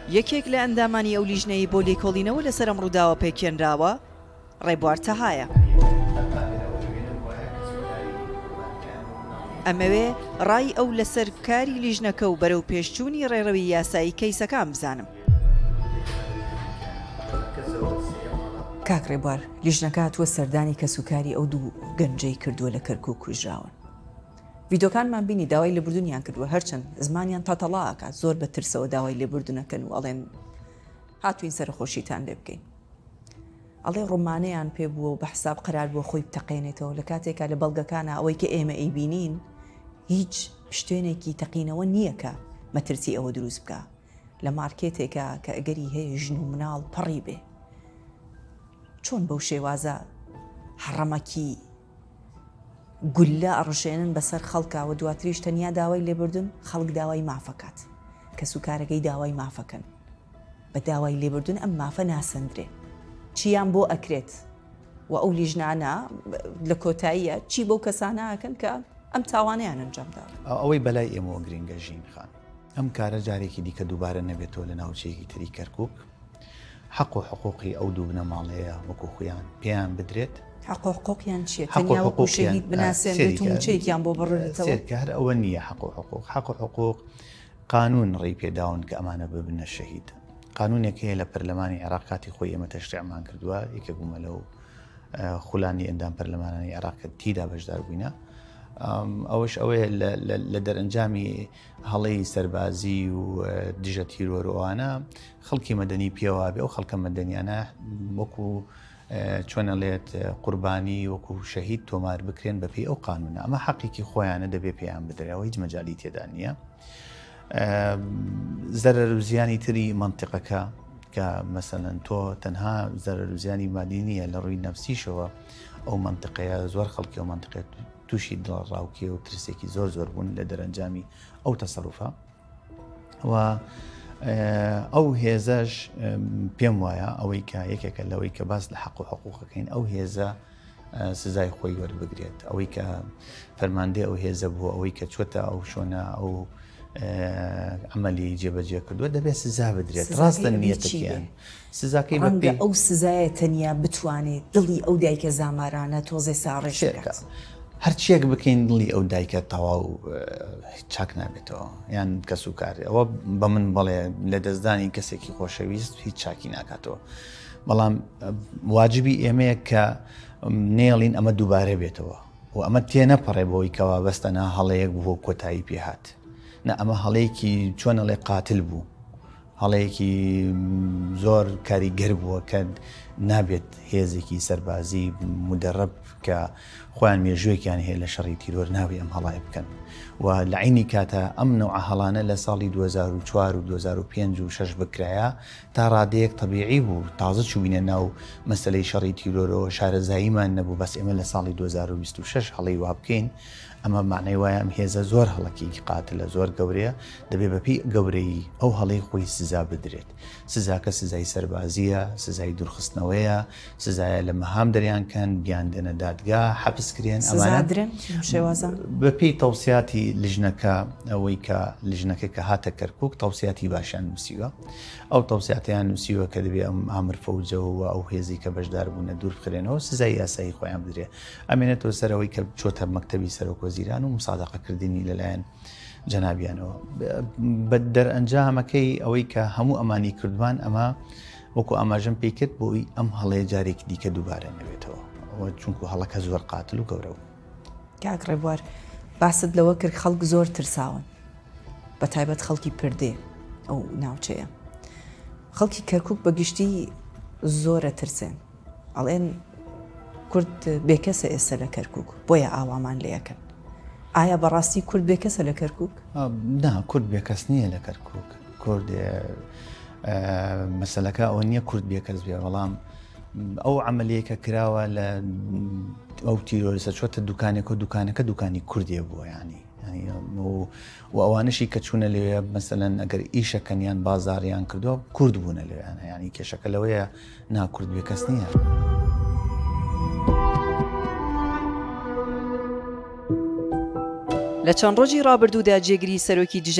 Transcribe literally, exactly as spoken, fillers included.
یەکێک لە ئەندامانی ئەو لیژنەی بۆ لێکۆڵینەوە لەسەر ئەم ڕووداوە پێکێنراوە ڕێبوار تەهایە. ئەمەوێ ڕای ئەو لەسەر کاری لیژنەکە و بەرەو پێشچوونی ڕێڕەوی یاسایی کەیسەکان بزانم. کاک ڕێبوار، لیژنەکە هاتووە سەردانی کەسوکاری ئەو دوو گەنجەی کردووە لە کەرکووک کوژراون. ڤیدۆکانمان بینی داوای لێبوردنیان کردووە، هەرچەند زمانیان تاتەڵا ئاکات زۆر بە ترسەوە داوای لێبوردنەکەن و ئەڵێن هاتوین سەرخۆشیتان لێ بکەین. ئەڵێ ڕۆمانەیان پێ بووە و بە حساب قەرار بووە خۆی بتەقێنێتەوە لە کاتێکا لە بەڵگەکانە ئەوەی کە ئێمە ئەیبینین هیچ شتێنێکی تەقینەوە نییە کە مەترسی ئەوە دروست بکە لە مارکێتێکە کە ئەگەری هەیە ژن و مناڵ پەڕی بێ. چۆن بەو شێوازە حڕەمەکی گولە ئەڕژێنن بەسەر خەڵکاوە دواتریش تەنیا داوای لێبوردن خەڵک داوای مافەکات کە سوکارەکەی داوای مافەکەن بە داوای لێبوردن ئەم مافە ناسەندرێ چیان بۆ ئەکرێت و ئەو لیژنانە لە کۆتاییە چی بەو کەسانەکەن کە ئەم تاوانیان ئەنجامدا. ئەوەی بەلای ئێمەوە گرنگە ژین خان ئەم کارە جارێکی دیکە دووبارە نەبێتەوە لە ناوچەیەکی تری کەرکووک حق و حقوقی ئەو دوو بنەماڵەیە وەکو خۆیان پێیان بدرێت. حق و حقوقیان چییە؟ تەنیا وەکو شەهید بناسێنێت و چێکیان بۆ بڕێتەوە؟ کار ئەوە نییە. حق و حقوق حق و حقوق قانون ڕێی پێداون کە ئەمانە ببنە شەهید. قانونێک هەیە لە پەرلەمانی عێراق کاتی خۆی ئێمە تەشریعمان کردووە، یەکێک بوومە لەو خولانی ئەندام پەرلەمانانی عێراق کە تیدا بەشدار بووینە. ئەوەش ئەوەیە لە دەرئەنجامی هەڵەی سەربازی و دژە تیرۆرۆوانە خەڵکی مەدەنی پێوە بێ. ئەو خەڵکە مەدەنیانە وەکو چۆنەڵێت قوربانی وەکو شەهید تۆمار بکرێن بەپێی ئەو قانونە. ئەمە حەقێکی خۆیانە دەبێ پێیان بدرێەوە، هیچ مەجالی تێدا نییە. زەرەر و زیانی تری منتیقەکە کە مەسەلەن تۆ تەنها زەرەر و زیانی مادی نییە لە ڕووی نەفسیشەوە ئەو منتیقەیە زۆر خەڵکی ئەو منتیقێت تووشی دڵڕاوکێ و ترسێکی زۆر زۆر بوون لە دەرەنجامی ئەو تەسەڕوفە و ئەو هێزەش پێم وایە ئەوەی کە یەکێکە لەوەی کە باس لە حق و حقوقەکەین ئەو هێزە سزای خۆی وەربگرێت. ئەوەی کە فەرماندەی ئەو هێزە بووە ئەوەی کە چۆتە ئەو شۆنە ئەو عملی جێبەجێ کردووە دەبێت سزا بدرێت. ڕاستە نیەتەکیان سزاکەی بەپێ ئەو سزایە تەنیا بتوانێت دڵی ئەو دایکە زامارانە تۆزێ ساڕێژ بکات. هەرچیەک بکەین دڵی ئەو دایکە تەواو چاک نابێتەوە یان کەس و کار. ئەوە بە من بەڵێ لە دەستدانی کەسێکی خۆشەویست هیچ چاکی ناکاتەوە. بەڵام واجبی ئێمەیە کە نێڵین ئەمە دووبارە بێتەوە و ئەمە تێنەپەڕێ بۆی کەوا بەستەنا هەڵەیەک بۆ کۆتایی پێهات. نە ئەمە هەڵەیەکی چۆنەڵێ قاتل بوو، هەڵەیەکی زۆر کاریگەر بووە کە نابێت هێزێکی سەربازی مدەڕەب کە خۆیان مێژوێکیان هەیە لە شەڕی تیرۆر ناوی ئەم هەڵای بکەن. و لە عینی کاتە ئەم نەوع هەڵانە لە ساڵی دوو هەزار و چوار و دوو هەزار و پێنج و شەش بکرایە تا ڕادەیەک تەبیعی بوو تازە چوبینە ناو مەسەلەی شەڕی تیرۆرەوە شارەزاییمان نەبوو. بەس ئێمە لە ساڵی دوو هەزار و بیست و شەش هەڵەی وا بکەین ئەمە معنەی وایە ئەم هێزە زۆر هەڵەکێکی قاتلە زۆر گەورەیە دەبێت بەپێی گەورەی ئەو هەڵەی خۆی سزا بدرێت. سزاکە سزای سەربازیە، سزای دوورخستنەوەیە، سزایە لە مەهام دەریانکەن بیان دێنە دادگا حەبسکرێن ئەمانە شێوازە بەپێی تەوسیاتی لیژنەکە ئەوەی کە لیژنەکە کە هاتە کەرکووک تەوسیاتی باشیان نووسیوە. ئەو تەوسیاتیان نووسیوە کە دەبێت ئەم ئامر فەوجەوە ئەو هێزی کە بەشدار بوونە دوور بخرێنەوە سزای یاسایی خۆیان بدرێت. ئەمێنێتەوە سەرەوەی کە چۆتە مەکتەبی سەرۆکوەزیران و مسادەقەکردنی لەلایەن جەنابیانەوە. بە دەرئەنجامەکەی ئەوەی کە هەموو ئەمانی کردوان ئەمە وەکو ئاماژەم پێی کرد بۆی ئەم هەڵەیە جارێکی دیکە دووبارە نەوێتەوە چونکو هەڵەکە زۆر قاتل و گەورە بوو. کاک ڕێبوار باست لەوە کرد خەڵک زۆر ترساون بە تایبەت خەڵکی پردێ ئەو ناوچەیە. خەڵکی کەرکووک بەگشتی زۆرە ترسێن ئەڵێن کورد بێکەسە ئێستا لە کەرکووک بۆیە ئاوامان لەکەن. ئایا بەڕاستی کورد بێکەسە لە کەرکووک؟ نا کورد بێکەس نییە لە کەرکووک. کورد مەسەلەکە ئەوە نییە کورد بێکەس بێ بەڵام ئەو عملیەکە کراوە لە ئەو تیرۆریستە چۆتە دوکانێک و دوکانەکە دوکانی کوردیە بووە ینی و ئەوانشی کە چوونە لەوێ مەسەلەن ئەگەر ئیشەکەنیان بازاڕیان کردووە کورد بوونە لەوێیانە ینی کێشەکە لەوەیە نا کورد بێکەس نییە. لە چەند ڕۆژی ڕابردوودا جێگری سەرۆکی